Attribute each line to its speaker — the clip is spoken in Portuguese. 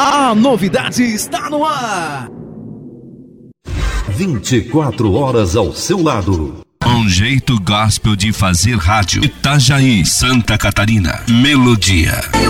Speaker 1: A novidade está no ar.
Speaker 2: 24 horas ao seu lado.
Speaker 3: Um jeito gospel de fazer rádio. Itajaí, Santa Catarina. Melodia.